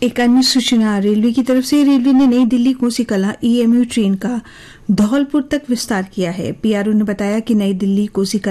एक अन्य सूचना रेलवे की तरफ से। रेलवे ने नई दिल्ली कोसीकला ईएमयू ट्रेन का धौलपुर तक विस्तार किया है। पीआरओ ने बताया कि नई दिल्ली कोसीकला